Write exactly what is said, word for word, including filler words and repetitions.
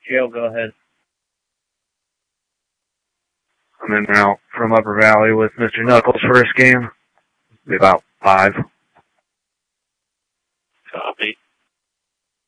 Joe, go ahead. I'm in route from Upper Valley with Mister Knuckles' first game. Be about five.